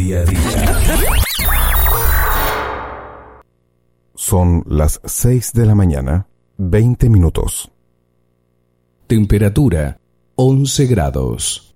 día a día. Son las 6 de la mañana, 20 minutos. Temperatura 11 grados.